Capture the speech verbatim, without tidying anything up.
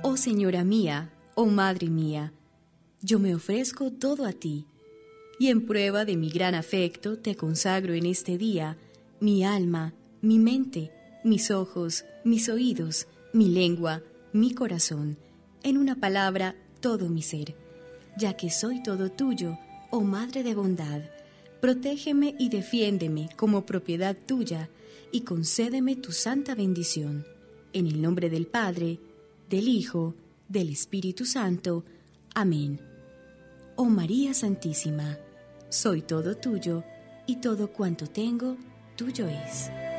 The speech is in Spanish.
Oh Señora mía, oh Madre mía, yo me ofrezco todo a ti, y en prueba de mi gran afecto te consagro en este día mi alma, mi mente, mis ojos, mis oídos, mi lengua, mi corazón, en una palabra, todo mi ser, ya que soy todo tuyo, oh Madre de bondad. Protégeme y defiéndeme como propiedad tuya, y concédeme tu santa bendición. En el nombre del Padre, del Hijo, del Espíritu Santo. Amén. Oh María Santísima, soy todo tuyo, y todo cuanto tengo, tuyo es.